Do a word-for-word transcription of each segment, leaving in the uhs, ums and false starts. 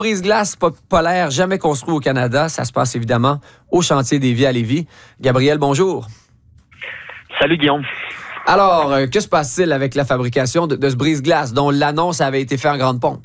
Brise-glace polaire jamais construit au Canada. Ça se passe évidemment au chantier d'Évis à Lévis. Gabriel, bonjour. Salut Guillaume. Alors, euh, que se passe-t-il avec la fabrication de, de ce brise-glace dont l'annonce avait été faite en grande pompe?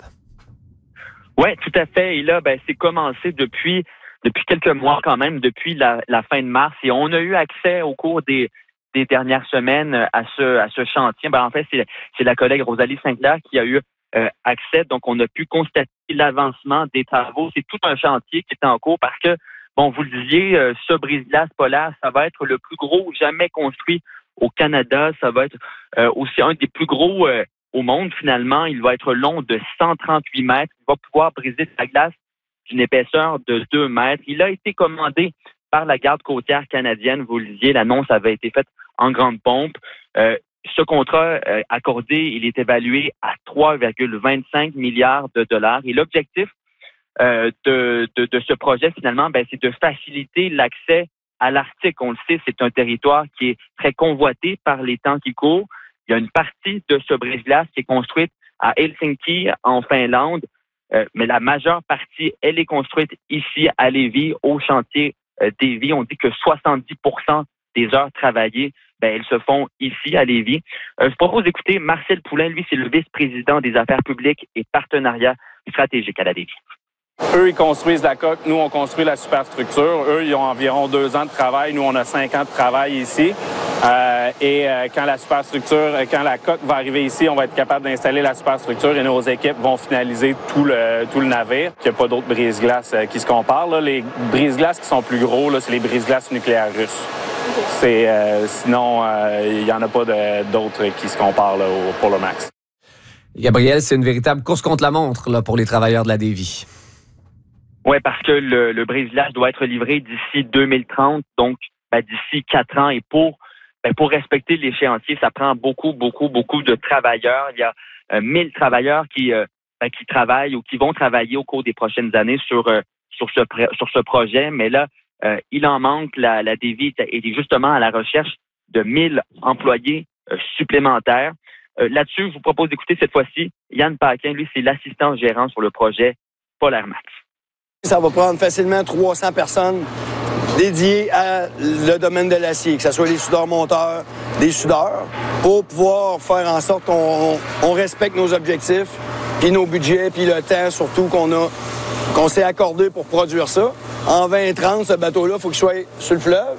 Oui, tout à fait. Et là, ben, c'est commencé depuis depuis quelques mois quand même, depuis la, la fin de mars. Et on a eu accès au cours des, des dernières semaines à ce, à ce chantier. Ben, en fait, c'est, c'est la collègue Rosalie Sinclair qui a eu euh, accès. Donc, on a pu constater l'avancement des travaux. C'est tout un chantier qui est en cours parce que, bon, vous le disiez, euh, ce brise-glace polaire, ça va être le plus gros jamais construit au Canada. Ça va être euh, aussi un des plus gros euh, au monde, finalement. Il va être long de cent trente-huit mètres. Il va pouvoir briser la glace d'une épaisseur de deux mètres. Il a été commandé par la Garde côtière canadienne. Vous le disiez, l'annonce avait été faite en grande pompe. Euh, ce contrat euh, accordé, il est évalué à trois virgule vingt-cinq milliards de dollars. Et l'objectif euh, de, de, de ce projet, finalement, ben, c'est de faciliter l'accès à l'Arctique. On le sait, c'est un territoire qui est très convoité par les temps qui courent. Il y a une partie de ce brise-glace qui est construite à Helsinki, en Finlande, euh, mais la majeure partie, elle est construite ici à Lévis, au chantier euh, d'Évis. On dit que soixante-dix pour cent des heures travaillées, ben, elles se font ici à Lévis. Euh, je propose d'écouter Marcel Poulain. Lui, c'est le vice-président des affaires publiques et partenariats stratégiques à la Lévis. Eux, ils construisent la coque. Nous, on construit la superstructure. Eux, ils ont environ deux ans de travail. Nous, on a cinq ans de travail ici. Euh, et euh, quand la superstructure, quand la coque va arriver ici, on va être capable d'installer la superstructure et nos équipes vont finaliser tout le, tout le navire. Il n'y a pas d'autres brise-glaces euh, qui se comparent. Là. Les brise-glaces qui sont plus gros, là, c'est les brise-glaces nucléaires russes. C'est, euh, sinon, il euh, n'y en a pas de, d'autres qui se comparent là, au, pour le max. Gabriel, c'est une véritable course contre la montre là, pour les travailleurs de la Lévis. Oui, parce que le, le brise-glace doit être livré d'ici deux mille trente, donc ben, d'ici quatre ans. Et pour ben, pour respecter l'échéancier, ça prend beaucoup, beaucoup, beaucoup de travailleurs. Il y a euh, mille travailleurs qui euh, ben, qui travaillent ou qui vont travailler au cours des prochaines années sur euh, sur ce sur ce projet. Mais là, euh, il en manque. La, la Lévis est justement à la recherche de mille employés euh, supplémentaires. Euh, là-dessus, je vous propose d'écouter cette fois-ci Yann Paquin. Lui, c'est l'assistant gérant sur le projet Polaire Max. Ça va prendre facilement trois cents personnes dédiées à le domaine de l'acier, que ce soit les soudeurs-monteurs, des soudeurs, pour pouvoir faire en sorte qu'on on respecte nos objectifs, puis nos budgets, puis le temps surtout qu'on a, qu'on s'est accordé pour produire ça. En vingt trente, ce bateau-là, il faut qu'il soit sur le fleuve.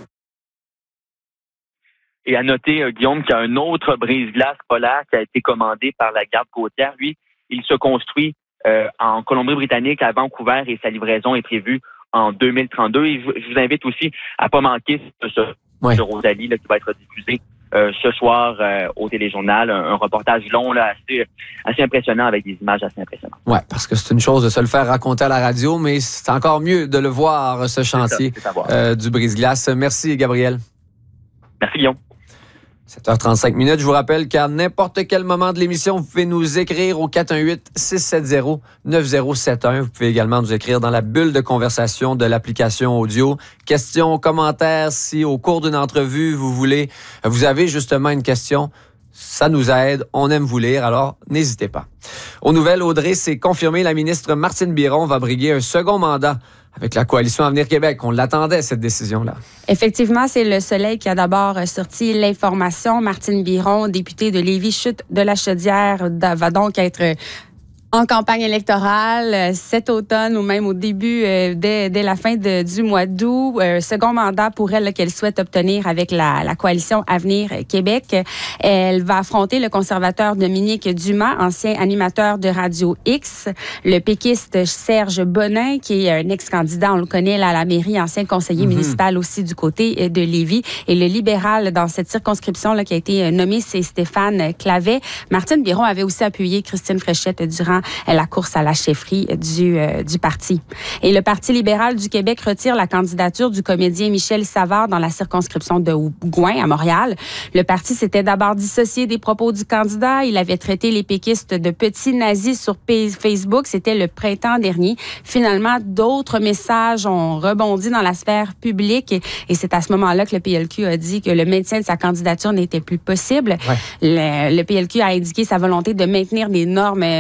Et à noter, euh, Guillaume, qu'il y a un autre brise-glace polaire qui a été commandé par la Garde côtière. Lui, il se construit Euh, en Colombie-Britannique, à Vancouver, et sa livraison est prévue en deux mille trente-deux. Et je, je vous invite aussi à pas manquer ce, ce, ouais. ce Rosalie là, qui va être diffusé euh, ce soir euh, au téléjournal. Un, un reportage long, là, assez, assez impressionnant, avec des images assez impressionnantes. Oui, parce que c'est une chose de se le faire raconter à la radio, mais c'est encore mieux de le voir, ce chantier c'est ça, c'est euh, du brise-glace. Merci, Gabriel. Merci, Guillaume. sept heures trente-cinq minutes. Je vous rappelle qu'à n'importe quel moment de l'émission, vous pouvez nous écrire au quatre un huit, six sept zéro, neuf zéro sept un. Vous pouvez également nous écrire dans la bulle de conversation de l'application audio. Questions, commentaires, si au cours d'une entrevue, vous voulez, vous avez justement une question, ça nous aide. On aime vous lire, alors n'hésitez pas. Aux nouvelles, Audrey, c'est confirmé, la ministre Martine Biron va briguer un second mandat avec la Coalition Avenir Québec. On l'attendait, cette décision-là. Effectivement, c'est Le Soleil qui a d'abord sorti l'information. Martine Biron, députée de Lévis-Chutes de la Chaudière, va donc être en campagne électorale cet automne ou même au début, euh, dès, dès la fin de, du mois d'août. Euh, second mandat pour elle là, qu'elle souhaite obtenir avec la, la coalition Avenir Québec. Elle va affronter le conservateur Dominique Dumas, ancien animateur de Radio X, le péquiste Serge Bonin, qui est un ex-candidat, on le connaît là, à la mairie, ancien conseiller mm-hmm. municipal aussi du côté de Lévis. Et le libéral dans cette circonscription là, qui a été nommé, c'est Stéphane Clavet. Martine Biron avait aussi appuyé Christine Fréchette durant la course à la chefferie du, euh, du parti. Et le Parti libéral du Québec retire la candidature du comédien Michel Savard dans la circonscription de Gouin, à Montréal. Le parti s'était d'abord dissocié des propos du candidat. Il avait traité les péquistes de petits nazis sur Facebook. C'était le printemps dernier. Finalement, d'autres messages ont rebondi dans la sphère publique et, et c'est à ce moment-là que le P L Q a dit que le maintien de sa candidature n'était plus possible. Ouais. Le, le P L Q a indiqué sa volonté de maintenir des normes, des normes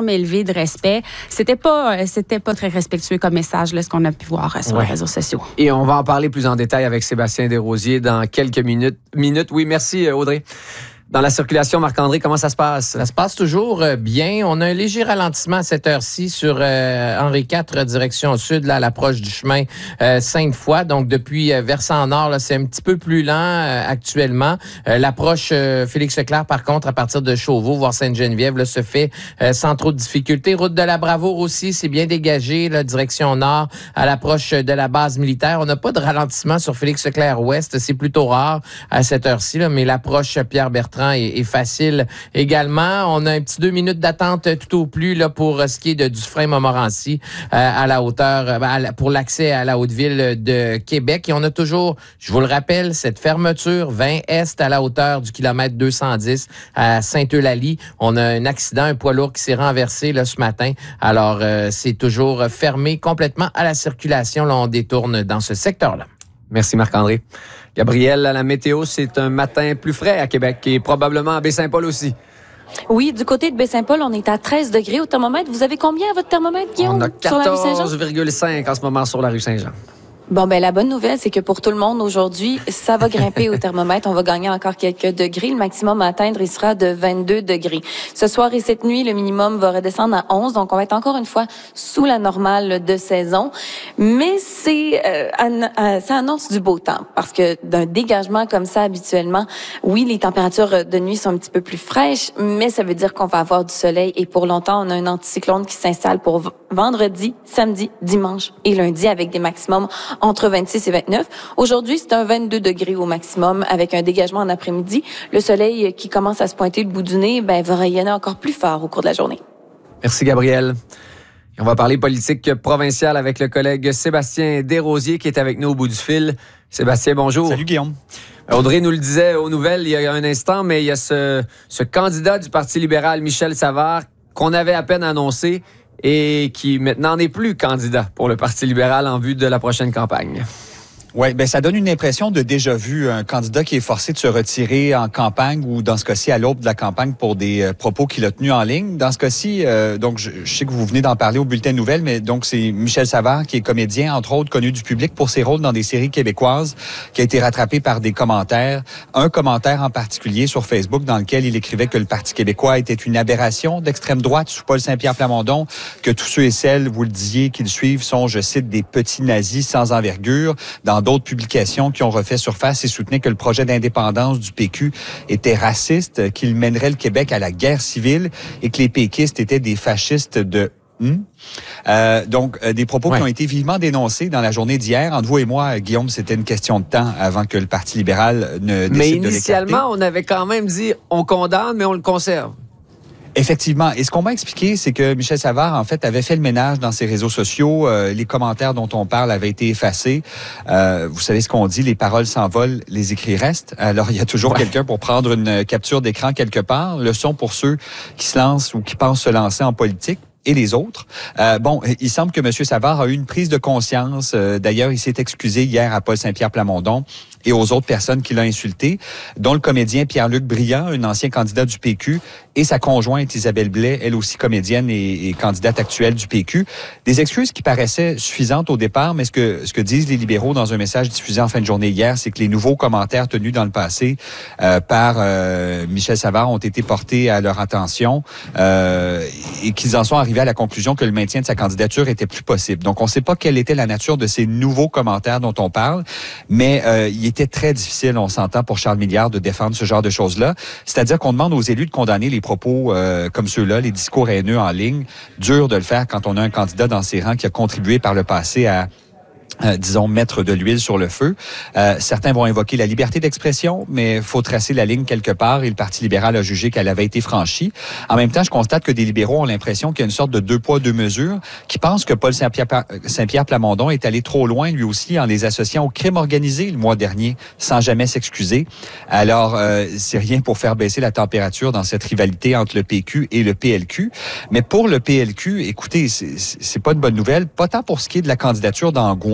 norme élevée de respect. C'était pas, c'était pas très respectueux comme message, là, ce qu'on a pu voir sur ouais. les réseaux sociaux. Et on va en parler plus en détail avec Sébastien Desrosiers dans quelques minutes. minutes. Oui, merci Audrey. Dans la circulation, Marc-André, comment ça se passe? Ça se passe toujours bien. On a un léger ralentissement à cette heure-ci sur euh, Henri quatre, direction sud, là, à l'approche du chemin euh, Sainte-Foy. Donc, depuis euh, Versant-Nord, là, c'est un petit peu plus lent euh, actuellement. Euh, l'approche euh, Félix-Leclerc, par contre, à partir de Chauveau, voire Sainte-Geneviève, là, se fait euh, sans trop de difficultés. Route de la Bravoure aussi, c'est bien dégagé, là, direction nord, à l'approche de la base militaire. On n'a pas de ralentissement sur Félix-Leclerc-Ouest. C'est plutôt rare à cette heure-ci, là, mais l'approche Pierre-Bertrand est, est facile également. On a un petit deux minutes d'attente tout au plus là, pour ce qui est de Dufresne-Montmorency euh, à la hauteur, euh, à la, pour l'accès à la Haute-Ville de Québec. Et on a toujours, je vous le rappelle, cette fermeture vingt Est à la hauteur du kilomètre deux cent dix à Sainte-Eulalie. On a un accident, un poids lourd qui s'est renversé là, ce matin. Alors, euh, c'est toujours fermé complètement à la circulation. Là, on détourne dans ce secteur-là. Merci Marc-André. Gabriel, à la météo, c'est un matin plus frais à Québec et probablement à Baie-Saint-Paul aussi. Oui, du côté de Baie-Saint-Paul, on est à treize degrés au thermomètre. Vous avez combien à votre thermomètre, Guillaume? On a quatorze virgule cinq sur la rue Saint-Jean? en ce moment sur la rue Saint-Jean. Bon, ben la bonne nouvelle, c'est que pour tout le monde aujourd'hui, ça va grimper au thermomètre. On va gagner encore quelques degrés. Le maximum à atteindre, il sera de vingt-deux degrés. Ce soir et cette nuit, le minimum va redescendre à onze. Donc, on va être encore une fois sous la normale de saison. Mais c'est euh, an- ça annonce du beau temps parce que d'un dégagement comme ça, habituellement, oui, les températures de nuit sont un petit peu plus fraîches, mais ça veut dire qu'on va avoir du soleil. Et pour longtemps, on a un anticyclone qui s'installe pour v- vendredi, samedi, dimanche et lundi avec des maximums entre vingt-six et vingt-neuf. Aujourd'hui, c'est un vingt-deux degrés au maximum avec un dégagement en après-midi. Le soleil qui commence à se pointer le bout du nez, ben, va rayonner encore plus fort au cours de la journée. Merci, Gabriel. Et on va parler politique provinciale avec le collègue Sébastien Desrosiers qui est avec nous au bout du fil. Sébastien, bonjour. Salut, Guillaume. Audrey nous le disait aux nouvelles il y a un instant, mais il y a ce, ce candidat du Parti libéral, Michel Savard, qu'on avait à peine annoncé et qui maintenant n'est plus candidat pour le Parti libéral en vue de la prochaine campagne. Oui, ben ça donne une impression de déjà vu. Un candidat qui est forcé de se retirer en campagne ou dans ce cas-ci à l'aube de la campagne pour des euh, propos qu'il a tenus en ligne. Dans ce cas-ci, euh, donc je, je sais que vous venez d'en parler au bulletin de nouvelles, mais donc c'est Michel Savard qui est comédien, entre autres connu du public pour ses rôles dans des séries québécoises, qui a été rattrapé par des commentaires. Un commentaire en particulier sur Facebook dans lequel il écrivait que le Parti québécois était une aberration d'extrême droite sous Paul Saint-Pierre Plamondon, que tous ceux et celles, vous le disiez, qui le suivent sont, je cite, des petits nazis sans envergure. Dans d'autres publications qui ont refait surface et soutenaient que le projet d'indépendance du P Q était raciste, qu'il mènerait le Québec à la guerre civile et que les péquistes étaient des fascistes de... Hmm? Euh, donc, euh, des propos ouais. qui ont été vivement dénoncés dans la journée d'hier. Entre vous et moi, Guillaume, c'était une question de temps avant que le Parti libéral ne décide de l'écarter. Mais initialement, on avait quand même dit on condamne, mais on le conserve. Effectivement. Et ce qu'on m'a expliqué, c'est que Michel Savard, en fait, avait fait le ménage dans ses réseaux sociaux. Euh, les commentaires dont on parle avaient été effacés. Euh, vous savez ce qu'on dit, les paroles s'envolent, les écrits restent. Alors, il y a toujours ouais. quelqu'un pour prendre une capture d'écran quelque part. Leçon pour ceux qui se lancent ou qui pensent se lancer en politique. Et les autres. Euh, bon, il semble que M. Savard a eu une prise de conscience. Euh, d'ailleurs, il s'est excusé hier à Paul Saint-Pierre Plamondon et aux autres personnes qui l'ont insulté, dont le comédien Pierre-Luc Briand, un ancien candidat du P Q, et sa conjointe Isabelle Blais, elle aussi comédienne et, et candidate actuelle du P Q. Des excuses qui paraissaient suffisantes au départ, mais ce que, ce que disent les libéraux dans un message diffusé en fin de journée hier, c'est que les nouveaux commentaires tenus dans le passé euh, par euh, Michel Savard ont été portés à leur attention euh, et qu'ils en sont arrivés à la conclusion que le maintien de sa candidature était plus possible. Donc, on ne sait pas quelle était la nature de ces nouveaux commentaires dont on parle, mais euh, il était très difficile, on s'entend, pour Charles Milliard de défendre ce genre de choses-là. C'est-à-dire qu'on demande aux élus de condamner les propos euh, comme ceux-là, les discours haineux en ligne. Dur de le faire quand on a un candidat dans ses rangs qui a contribué par le passé à Euh, disons, mettre de l'huile sur le feu. Euh, certains vont invoquer la liberté d'expression, mais il faut tracer la ligne quelque part et le Parti libéral a jugé qu'elle avait été franchie. En même temps, je constate que des libéraux ont l'impression qu'il y a une sorte de deux poids, deux mesures, qui pensent que Paul Saint-Pierre, Saint-Pierre Plamondon est allé trop loin, lui aussi, en les associant au crime organisé le mois dernier, sans jamais s'excuser. Alors, euh, c'est rien pour faire baisser la température dans cette rivalité entre le P Q et le P L Q. Mais pour le P L Q, écoutez, c'est, c'est pas une bonne nouvelle, pas tant pour ce qui est de la candidature d'Angouin,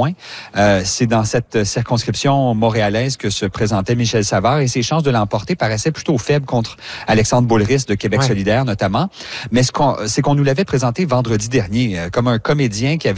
moins. Euh, c'est dans cette circonscription montréalaise que se présentait Michel Savard et ses chances de l'emporter paraissaient plutôt faibles contre Alexandre Boulris de Québec ouais. solidaire notamment. Mais ce qu'on, c'est qu'on nous l'avait présenté vendredi dernier euh, comme un comédien qui avait